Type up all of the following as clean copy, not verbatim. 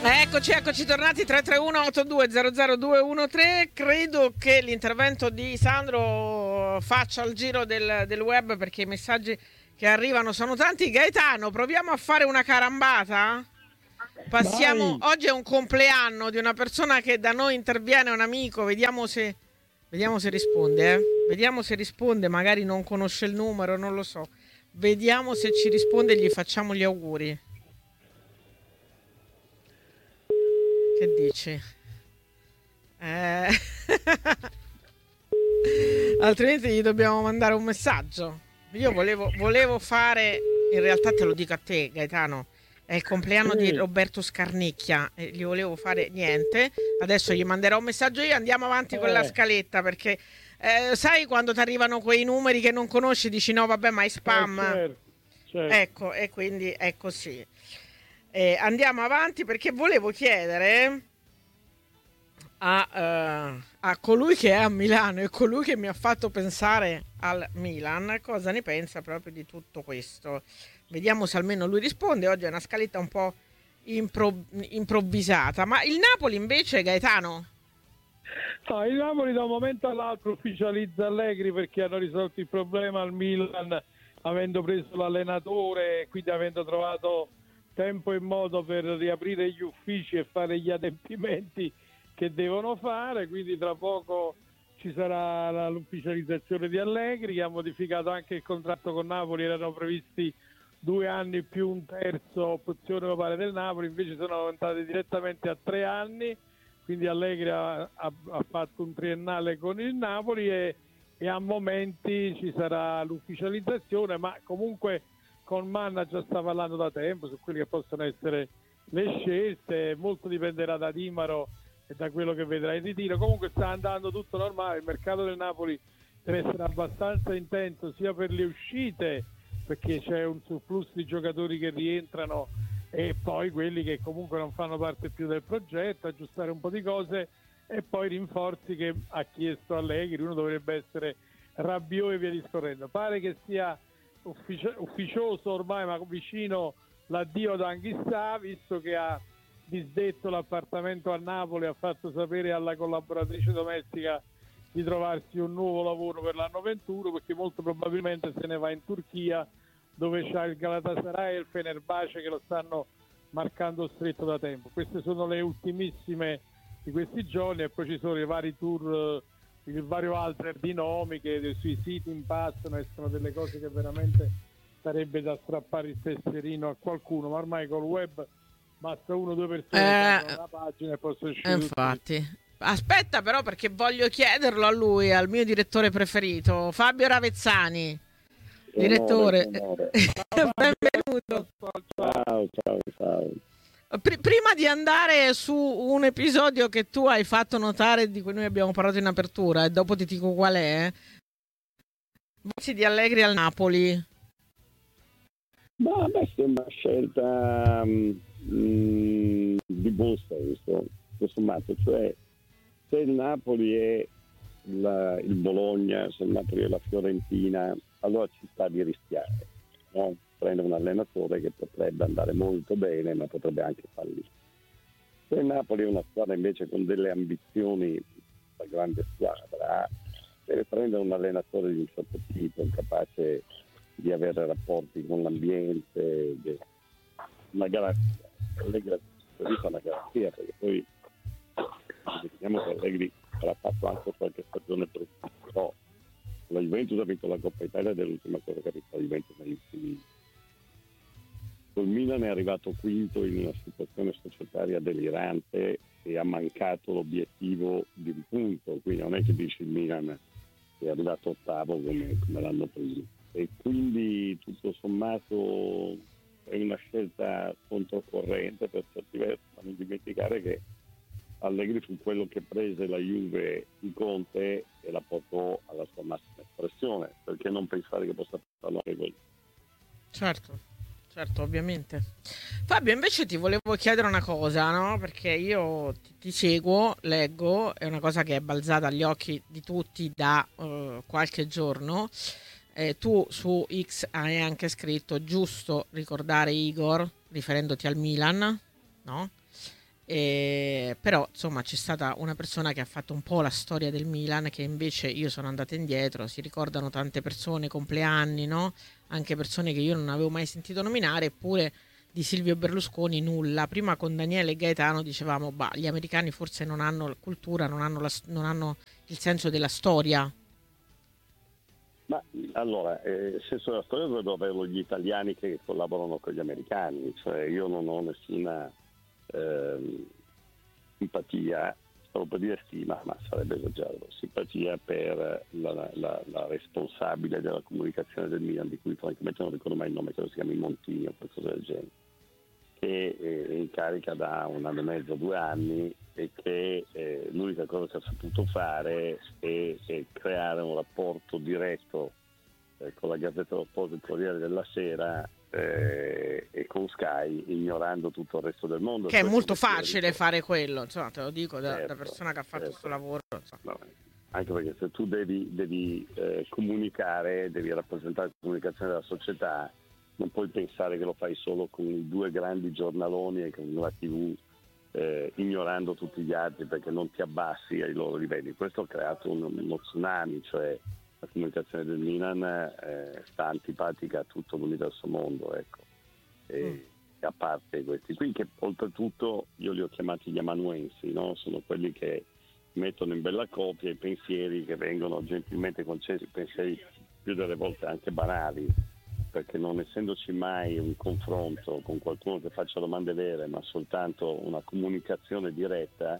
Eccoci tornati 331-8200-213. Credo che l'intervento di Sandro faccia il giro del web, perché i messaggi che arrivano sono tanti. Gaetano, proviamo a fare una carambata? Passiamo. Vai. Oggi è un compleanno di una persona che da noi interviene, un amico. Vediamo se risponde, Vediamo se risponde, magari non conosce il numero, non lo so. Vediamo se ci risponde e gli facciamo gli auguri. Che dici? Altrimenti gli dobbiamo mandare un messaggio. Io volevo fare, in realtà te lo dico a te, Gaetano, è il compleanno di Roberto Scarnicchia e gli volevo fare niente. Adesso gli manderò un messaggio io, andiamo avanti con la scaletta, perché sai quando ti arrivano quei numeri che non conosci, dici no vabbè, ma è spam. Certo. Ecco, e quindi è così. Andiamo avanti, perché volevo chiedere a colui che è a Milano e colui che mi ha fatto pensare al Milan cosa ne pensa proprio di tutto questo. Vediamo se almeno lui risponde. Oggi è una scaletta un po' improvvisata. Ma il Napoli invece, Gaetano? No, il Napoli da un momento all'altro ufficializza Allegri, perché hanno risolto il problema al Milan avendo preso l'allenatore e quindi avendo trovato tempo e modo per riaprire gli uffici e fare gli adempimenti che devono fare. Quindi tra poco ci sarà l'ufficializzazione di Allegri, che ha modificato anche il contratto con Napoli. Erano previsti 2 anni più un terzo opzione popolare del Napoli, invece sono aumentate direttamente a 3 anni. Quindi Allegri ha fatto un triennale con il Napoli e a momenti ci sarà l'ufficializzazione, ma comunque con Manna già sta parlando da tempo su quelle che possono essere le scelte. Molto dipenderà da Dimaro e da quello che vedrà in ritiro. Comunque sta andando tutto normale, il mercato del Napoli deve essere abbastanza intenso sia per le uscite, perché c'è un surplus di giocatori che rientrano, e poi quelli che comunque non fanno parte più del progetto, aggiustare un po' di cose, e poi rinforzi che ha chiesto Allegri. Uno dovrebbe essere Rabiot e via discorrendo. Pare che sia ufficioso ormai, ma vicino, l'addio ad Anghissà, visto che ha disdetto l'appartamento a Napoli, ha fatto sapere alla collaboratrice domestica di trovarsi un nuovo lavoro per l'anno 21, perché molto probabilmente se ne va in Turchia, dove c'ha il Galatasaray e il Fenerbahce che lo stanno marcando stretto da tempo. Queste sono le ultimissime di questi giorni, e poi ci sono i vari tour, il vario alter di nomi che sui siti impazzano, e sono delle cose che veramente sarebbe da strappare il tesserino a qualcuno, ma ormai col web basta 1 o 2 persone che aprono la pagina e possono uscire infatti tutti. Aspetta però, perché voglio chiederlo a lui, al mio direttore preferito, Fabio Ravezzani. Direttore, benvenuto. Ciao. Prima di andare su un episodio che tu hai fatto notare, di cui noi abbiamo parlato in apertura, e dopo ti dico qual è, di Allegri al Napoli. Ma a me sembra una scelta di buon senso, tutto sommato. Cioè, se il Napoli è il Bologna, se il Napoli è la Fiorentina, allora ci sta di rischiare, no? Prende un allenatore che potrebbe andare molto bene, ma potrebbe anche fallire. Se il Napoli è una squadra invece con delle ambizioni da grande squadra, deve prendere un allenatore di un certo tipo, capace di avere rapporti con l'ambiente, una garanzia. Allegri ha una garanzia, perché poi vediamo che Allegri avrà fatto anche qualche stagione però la Juventus ha vinto la Coppa Italia ed è l'ultima cosa che ha vinto la Juventus negli ultimi. Il Milan è arrivato quinto in una situazione societaria delirante e ha mancato l'obiettivo di un punto, quindi non è che dici il Milan è arrivato ottavo come l'anno prima, e quindi tutto sommato è una scelta controcorrente per certi versi, ma non dimenticare che Allegri fu quello che prese la Juve di Conte e la portò alla sua massima espressione, perché non pensare che possa farlo anche quello. Certo, ovviamente. Fabio, invece ti volevo chiedere una cosa, no? Perché io ti seguo, leggo, è una cosa che è balzata agli occhi di tutti da qualche giorno. Tu su X hai anche scritto: giusto ricordare Igor, riferendoti al Milan, no? Però insomma c'è stata una persona che ha fatto un po' la storia del Milan, che invece io sono andata indietro, si ricordano tante persone, compleanni, no? Anche persone che io non avevo mai sentito nominare, eppure di Silvio Berlusconi nulla. Prima con Daniele e Gaetano dicevamo, bah, gli americani forse non hanno cultura, non hanno il senso della storia. Ma allora, il senso della storia dovrebbero averlo gli italiani che collaborano con gli americani, cioè io non ho nessuna simpatia, stavo per dire stima, ma sarebbe esagerato, simpatia per la responsabile della comunicazione del Milan, di cui francamente non ricordo mai il nome, credo si chiami Montini o qualcosa del genere, che è in carica da 1 anno e mezzo, 2 anni, e che l'unica cosa che ha saputo fare è creare un rapporto diretto con la Gazzetta dello Sport, il Corriere della Sera e con Sky, ignorando tutto il resto del mondo. Che è molto facile fare quello, insomma, te lo dico da Certo, persona che ha fatto questo lavoro. No, anche perché se tu devi comunicare, devi rappresentare la comunicazione della società, non puoi pensare che lo fai solo con i 2 grandi giornaloni e con la TV, ignorando tutti gli altri perché non ti abbassi ai loro livelli. Questo ha creato uno tsunami, cioè la comunicazione del Milan sta antipatica a tutto l'universo mondo, ecco. E a parte questi qui, che oltretutto io li ho chiamati gli amanuensi, no? Sono quelli che mettono in bella copia i pensieri che vengono gentilmente concessi, pensieri più delle volte anche banali, perché non essendoci mai un confronto con qualcuno che faccia domande vere, ma soltanto una comunicazione diretta,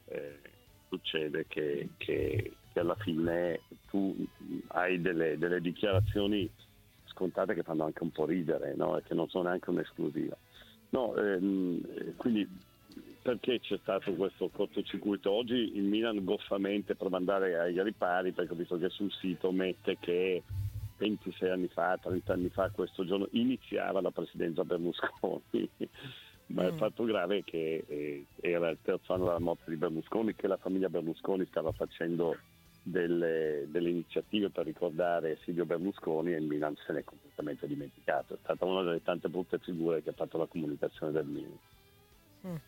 succede che alla fine tu hai delle dichiarazioni scontate che fanno anche un po' ridere, no? E che non sono neanche un'esclusiva. No, quindi perché c'è stato questo cortocircuito? Oggi il Milan goffamente, per mandare ai ripari, perché ho visto che sul sito mette che 26 anni fa, 30 anni fa, questo giorno iniziava la presidenza Berlusconi, ma il fatto grave è che era il 3° anno dalla morte di Berlusconi, che la famiglia Berlusconi stava facendo delle iniziative per ricordare Silvio Berlusconi, e il Milan se n'è completamente dimenticato. È stata una delle tante brutte figure che ha fatto la comunicazione del Milan.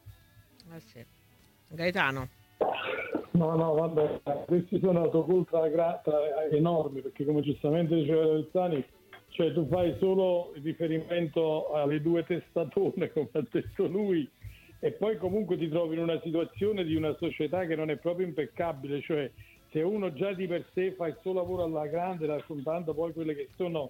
Sì. Gaetano. No, vabbè, questi sono autocultura enormi, perché come giustamente diceva Bersani, cioè tu fai solo riferimento alle 2 testatone, come ha detto lui, e poi comunque ti trovi in una situazione di una società che non è proprio impeccabile, cioè se uno già di per sé fa il suo lavoro alla grande, raccontando poi quelle che sono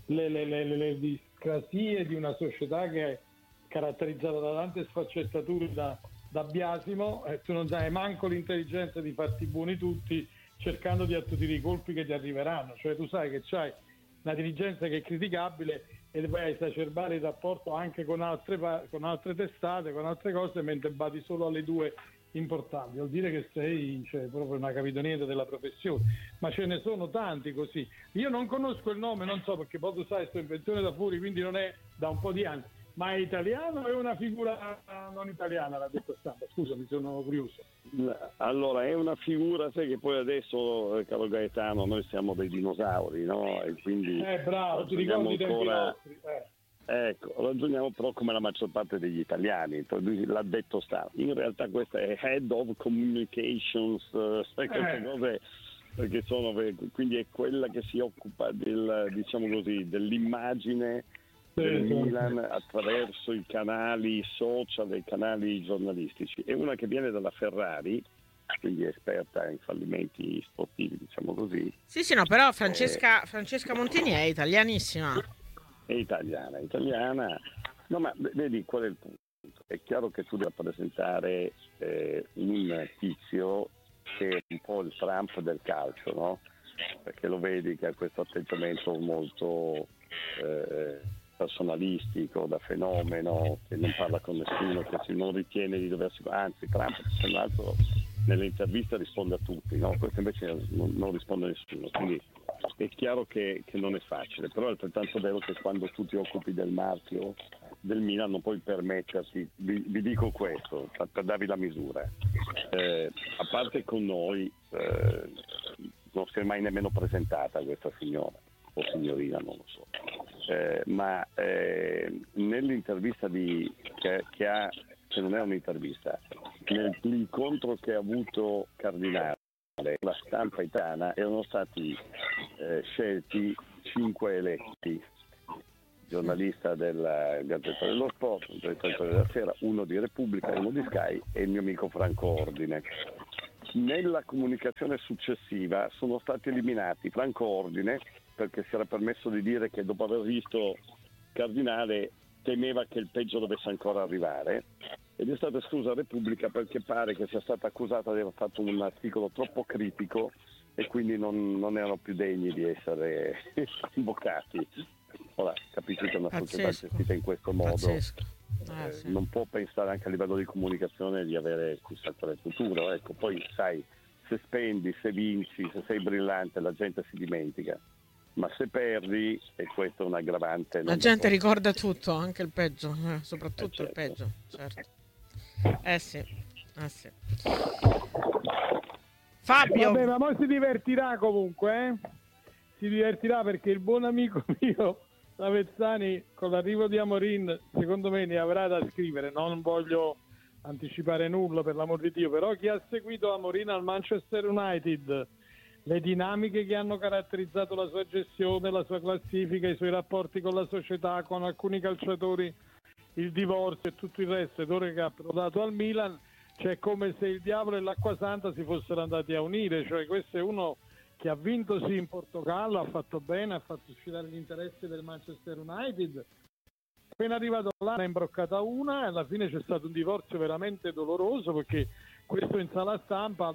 le discrasie di una società che è caratterizzata da tante sfaccettature, da biasimo, tu non hai manco l'intelligenza di farti buoni tutti cercando di attutire i colpi che ti arriveranno, cioè tu sai che c'hai una dirigenza che è criticabile e vai a esacerbare il rapporto anche con altre testate, con altre cose, mentre badi solo alle 2 importanti. Vuol dire che sei proprio una capitaniera della professione, ma ce ne sono tanti così. Io non conosco il nome, non so, perché poi tu sai, sto in pensione da fuori, quindi non è da un po' di anni. Ma è italiano o è una figura non italiana, l'ha detto Stampa? Scusa, mi sono curioso. Allora, è una figura, sai che poi adesso, caro Gaetano, noi siamo dei dinosauri, no? E quindi bravo, ti ricordi i tempi nostri. Ecco, ragioniamo però come la maggior parte degli italiani, l'ha detto Stampa. In realtà questa è Head of Communications, queste cose, perché quindi è quella che si occupa diciamo così, dell'immagine del Milan attraverso i canali social e i canali giornalistici. È una che viene dalla Ferrari, quindi è esperta in fallimenti sportivi, diciamo così. Sì, no, però Francesca Montini è italianissima. È italiana. No, ma vedi qual è il punto? È chiaro che tu devi rappresentare un tizio che è un po' il Trump del calcio, no? Perché lo vedi che ha questo atteggiamento molto personalistico, da fenomeno, che non parla con nessuno, che non ritiene di doversi, anzi Trump tra l'altro nelle interviste risponde a tutti, no? Questo invece non risponde a nessuno, quindi è chiaro che non è facile, però è altrettanto vero che quando tu ti occupi del marchio del Milan non puoi permetterti, vi dico questo per darvi la misura, a parte con noi non si è mai nemmeno presentata questa signora o signorina, non lo so, ma nell'intervista che se non è un'intervista, nell'incontro che ha avuto Cardinale, la stampa italiana, erano stati scelti 5 eletti, giornalista della Gazzetta dello Sport, un direttore della Sera, uno di Repubblica, uno di Sky e il mio amico Franco Ordine. Nella comunicazione successiva sono stati eliminati Franco Ordine perché si era permesso di dire che dopo aver visto Cardinale temeva che il peggio dovesse ancora arrivare, ed è stata esclusa Repubblica perché pare che sia stata accusata di aver fatto un articolo troppo critico e quindi non erano più degni di essere convocati. Ora capisci che una società gestita in questo modo sì. non può pensare anche a livello di comunicazione di avere chissà quale futuro. Ecco, poi sai, se spendi, se vinci, se sei brillante, la gente si dimentica, ma se perdi, e questo è un aggravante, la gente ricorda tutto, anche il peggio, soprattutto certo. Il peggio, certo. Sì. Fabio, vabbè, ma poi si divertirà comunque, si divertirà, perché il buon amico mio Avezzani con l'arrivo di Amorin secondo me ne avrà da scrivere. Non voglio anticipare nulla, per l'amor di Dio, però chi ha seguito Amorin al Manchester United, le dinamiche che hanno caratterizzato la sua gestione, la sua classifica, i suoi rapporti con la società, con alcuni calciatori, il divorzio e tutto il resto, ed ora che ha approdato al Milan, cioè come se il diavolo e l'acqua santa si fossero andati a unire. Cioè questo è uno che ha vinto sì in Portogallo, ha fatto bene, ha fatto suscitare gli interessi del Manchester United. Appena arrivato là ne ha imbroccata una e alla fine c'è stato un divorzio veramente doloroso, perché questo in sala stampa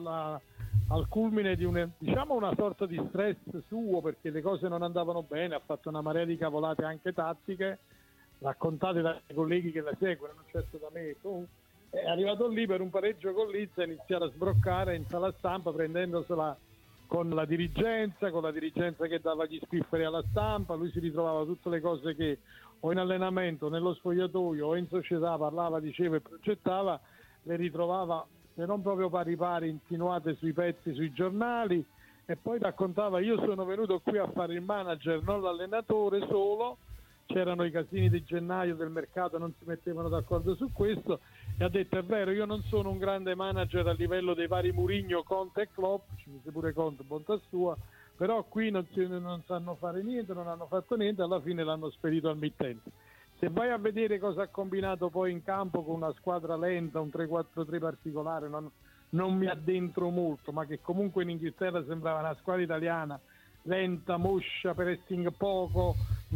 al culmine di una sorta di stress suo, perché le cose non andavano bene, ha fatto una marea di cavolate anche tattiche, raccontate dai colleghi che la seguono, non certo da me. È arrivato lì per un pareggio con Leeds e iniziare a sbroccare in sala stampa, prendendosela con la dirigenza che dava gli spifferi alla stampa. Lui si ritrovava tutte le cose che o in allenamento, nello spogliatoio o in società parlava, diceva e progettava, le ritrovava se non proprio pari pari insinuate sui pezzi, sui giornali, e poi raccontava: io sono venuto qui a fare il manager, non l'allenatore solo. C'erano i casini di gennaio del mercato, non si mettevano d'accordo su questo, e ha detto: è vero, io non sono un grande manager a livello dei vari Mourinho, Conte e Klopp, ci mise pure Conte, bontà sua, però qui non sanno fare niente, non hanno fatto niente, alla fine l'hanno spedito al mittente. Se vai a vedere cosa ha combinato poi in campo con una squadra lenta, un 3-4-3 particolare, non mi addentro molto, ma che comunque in Inghilterra sembrava una squadra italiana, lenta, moscia, pressing poco,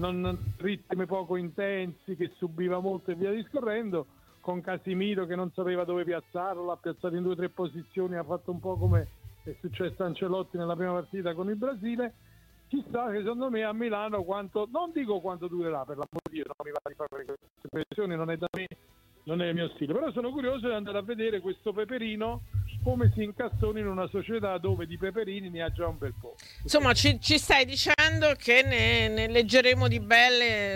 ritmi poco intensi, che subiva molto e via discorrendo, con Casimiro che non sapeva dove piazzarlo, l'ha piazzato in 2 o 3 posizioni, ha fatto un po' come è successo a Ancelotti nella prima partita con il Brasile. Chissà, che secondo me a Milano non dico quanto durerà, per l'amor di Dio, non mi va di fare queste pressioni, non è da me, non è il mio stile, però sono curioso di andare a vedere questo Peperino come si incassona in una società dove di peperini ne ha già un bel po'. Insomma, ci stai dicendo che ne leggeremo di belle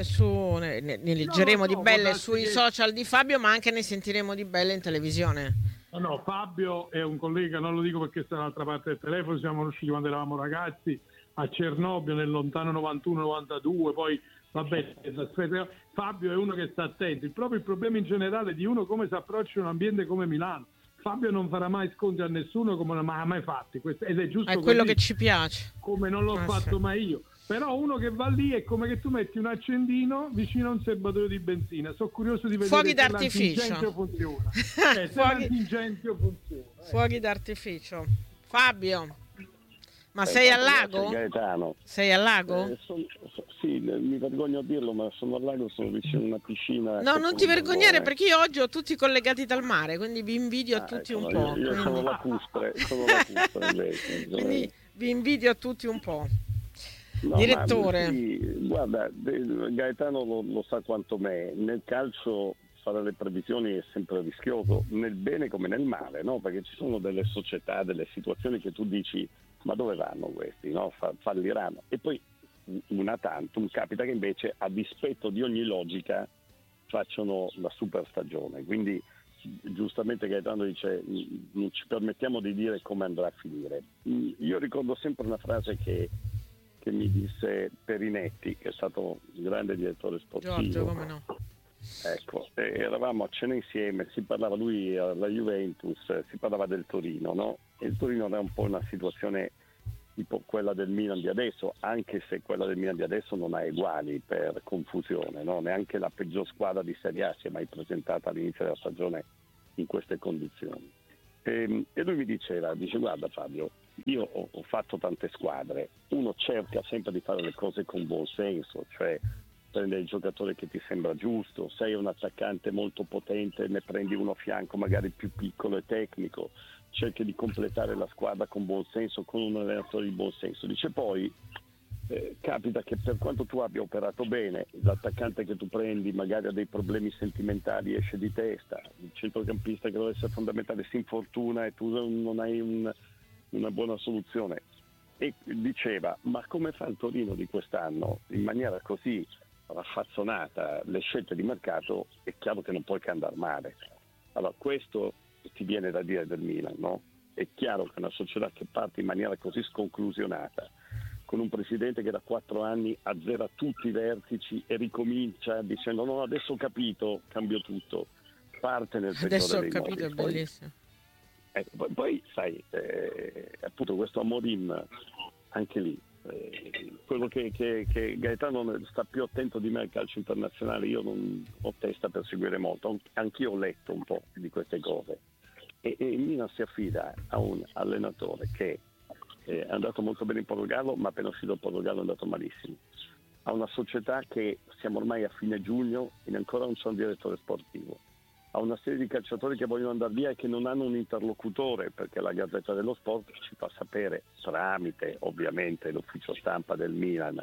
sui social di Fabio, ma anche ne sentiremo di belle in televisione. No, Fabio è un collega, non lo dico perché sta dall'altra parte del telefono, siamo conosciuti quando eravamo ragazzi a Cernobbio nel lontano 91-92, poi vabbè, Fabio è uno che sta attento. Il problema in generale di uno come si approccia un ambiente come Milano. Fabio non farà mai scontri a nessuno come non ha mai fatti, ed è giusto, è quello così, che ci piace, come non l'ho fatto mai io. Però uno che va lì è come che tu metti un accendino vicino a un serbatoio di benzina. Sono curioso di vedere fuochi se d'artificio l'antingentio funziona. Se l'antingentio funziona. Fuochi d'artificio. Fabio, ma sei al lago? Gaetano. Sei al lago? Sì, mi vergogno a dirlo, ma sono al lago, sono vicino a una piscina. No, non ti vergognare, perché io oggi ho tutti collegati dal mare, quindi vi invidio a tutti un po'. Io sono lacustre invece. Quindi vi invidio a tutti un po'. No, Direttore. Sì, guarda, Gaetano lo sa quanto me. Nel calcio fare le previsioni è sempre rischioso, nel bene come nel male, no? Perché ci sono delle società, delle situazioni che tu dici: ma dove vanno questi? No? Falliranno. E poi una tantum capita che invece, a dispetto di ogni logica, facciano la super stagione. Quindi giustamente Gaetano dice: non ci permettiamo di dire come andrà a finire. Io ricordo sempre una frase che mi disse Perinetti, che è stato un grande direttore sportivo. Giorgio, come no? Ecco, eravamo a cena insieme, si parlava, lui alla Juventus, si parlava del Torino, no? E il Torino era un po' una situazione tipo quella del Milan di adesso, anche se quella del Milan di adesso non ha uguali per confusione, no? Neanche la peggior squadra di Serie A si è mai presentata all'inizio della stagione in queste condizioni. E lui mi dice guarda Fabio, io ho fatto tante squadre, uno cerca sempre di fare le cose con buon senso, cioè prendere il giocatore che ti sembra giusto, sei un attaccante molto potente, ne prendi uno a fianco magari più piccolo e tecnico, cerchi di completare la squadra con buon senso, con un allenatore di buon senso. Dice poi capita che per quanto tu abbia operato bene, l'attaccante che tu prendi magari ha dei problemi sentimentali, esce di testa, il centrocampista che deve essere fondamentale si infortuna e tu non hai una buona soluzione. E diceva, ma come fa il Torino di quest'anno in maniera così raffazzonata le scelte di mercato? È chiaro che non puoi che andare male. Allora questo ti viene da dire del Milan, no? È chiaro che una società che parte in maniera così sconclusionata, con un presidente che da 4 anni azzera tutti i vertici e ricomincia dicendo no, adesso ho capito, cambio tutto, parte nel peggiore Adesso ho dei capito, modi. è bellissimo. Poi sai, appunto questo Amorim, anche lì, quello che Gaetano sta più attento di me al calcio internazionale, io non ho testa per seguire molto, anch'io ho letto un po' di queste cose, e il Milan si affida a un allenatore che è andato molto bene in Portogallo, ma appena uscito dal Portogallo è andato malissimo, a una società che siamo ormai a fine giugno e ancora non c'è un direttore sportivo, a una serie di calciatori che vogliono andare via e che non hanno un interlocutore, perché la Gazzetta dello Sport ci fa sapere, tramite ovviamente l'ufficio stampa del Milan,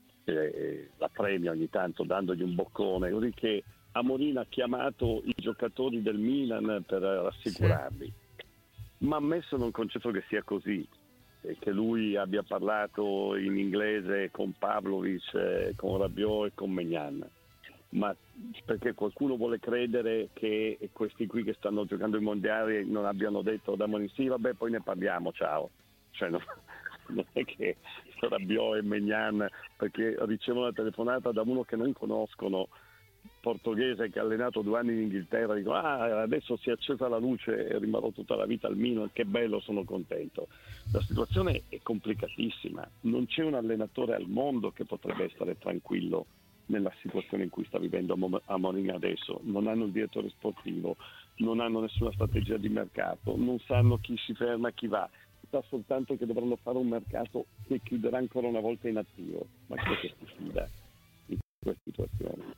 la premia ogni tanto dandogli un boccone, così che Amorim ha chiamato i giocatori del Milan per rassicurarli. Sì. Ma ammesso non concesso che sia così, che lui abbia parlato in inglese con Pavlovic, con Rabiot e con Maignan, ma perché qualcuno vuole credere che questi qui che stanno giocando i mondiali non abbiano detto da Amorim sì vabbè poi ne parliamo, ciao, cioè non è che Rabiot e Maignan, perché ricevono una telefonata da uno che non conoscono, portoghese, che ha allenato 2 anni in Inghilterra, dico adesso si è accesa la luce e rimarrò tutta la vita al Milan, che bello, sono contento. La situazione è complicatissima, non c'è un allenatore al mondo che potrebbe stare tranquillo nella situazione in cui sta vivendo Amorim adesso. Non hanno il direttore sportivo, non hanno nessuna strategia di mercato, non sanno chi si ferma e chi va, sa soltanto che dovranno fare un mercato che chiuderà ancora una volta in attivo, ma che si fida in questa situazione.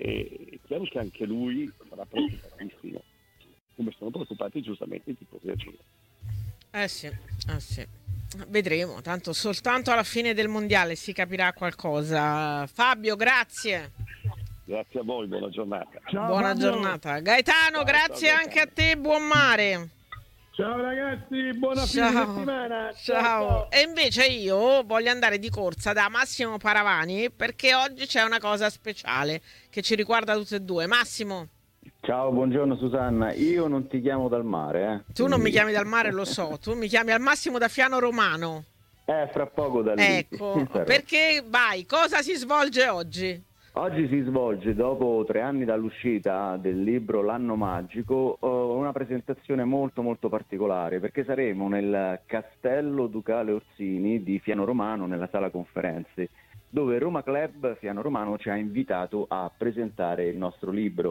È chiaro che anche lui sarà preoccupatissimo, come sono preoccupati giustamente i tifosi azzurri. Sì. Vedremo, tanto soltanto alla fine del mondiale si capirà qualcosa. Fabio, grazie. Grazie a voi, buona giornata. Ciao, buona Fabio. Giornata. Gaetano, grazie anche a te, buon mare. Ciao ragazzi, buona fine settimana. Ciao. E invece io voglio andare di corsa da Massimo Paravani perché oggi c'è una cosa speciale che ci riguarda tutti e due. Massimo. Ciao, buongiorno Susanna, io non ti chiamo dal mare. Tu non mi chiami dal mare, lo so, tu mi chiami al massimo da Fiano Romano. Fra poco da lì. Ecco, perché vai, cosa si svolge oggi? Oggi si svolge, dopo 3 anni dall'uscita del libro L'anno magico, una presentazione molto molto particolare, perché saremo nel Castello Ducale Orsini di Fiano Romano, nella sala conferenze, dove Roma Club Fiano Romano ci ha invitato a presentare il nostro libro.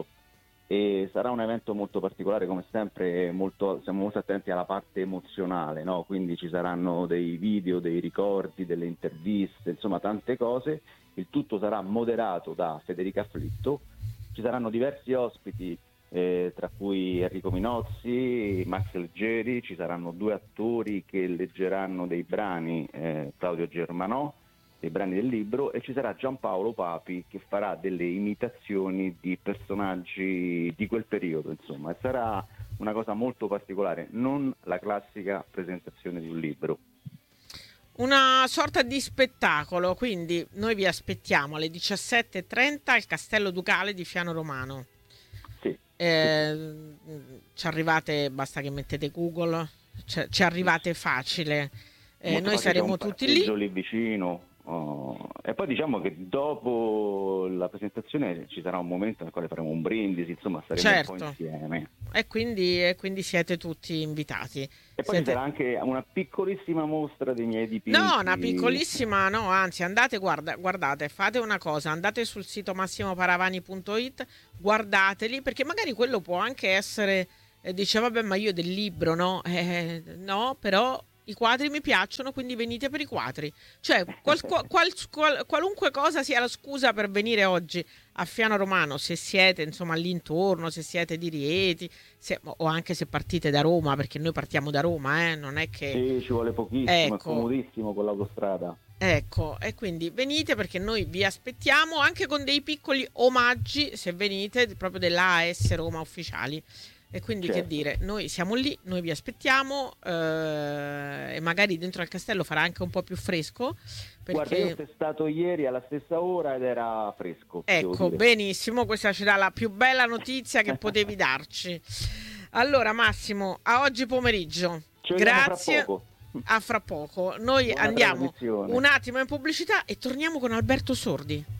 E sarà un evento molto particolare, come sempre siamo molto attenti alla parte emozionale, no? Quindi ci saranno dei video, dei ricordi, delle interviste, insomma tante cose. Il tutto sarà moderato da Federica Flitto, ci saranno diversi ospiti, tra cui Enrico Minozzi, Max Leggeri, ci saranno 2 attori che leggeranno dei brani, Claudio Germanò, dei brani del libro, e ci sarà Giampaolo Papi che farà delle imitazioni di personaggi di quel periodo, insomma, e sarà una cosa molto particolare, non la classica presentazione di un libro. Una sorta di spettacolo, quindi noi vi aspettiamo alle 17:30 al Castello Ducale di Fiano Romano. Sì. Ci arrivate, basta che mettete Google, ci arrivate facile. Noi saremo tutti lì vicino. E poi diciamo che dopo la presentazione ci sarà un momento nel quale faremo un brindisi, insomma staremo un po' insieme. E quindi siete tutti invitati. E poi ci sarà anche una piccolissima mostra dei miei dipinti. No, una piccolissima, no, anzi andate, guardate, fate una cosa, andate sul sito massimoparavani.it, guardateli, perché magari quello può anche essere, dice vabbè ma io del libro, no? No, però i quadri mi piacciono, quindi venite per i quadri. Cioè, qualunque cosa sia la scusa per venire oggi a Fiano Romano, se siete insomma all'intorno, se siete di Rieti, o anche se partite da Roma, perché noi partiamo da Roma, non è che... Sì, ci vuole pochissimo, è comodissimo con l'autostrada. Ecco, e quindi venite perché noi vi aspettiamo anche con dei piccoli omaggi, se venite, proprio della AS Roma ufficiali. E quindi certo. Che dire, noi siamo lì, noi vi aspettiamo e magari dentro al castello farà anche un po' più fresco. Perché... Guarda, io sono stato ieri alla stessa ora ed era fresco. Ecco, benissimo, questa ci dà la più bella notizia che potevi darci. Allora Massimo, a oggi pomeriggio. Grazie. A fra poco. Noi andiamo un attimo in pubblicità e torniamo con Alberto Sordi.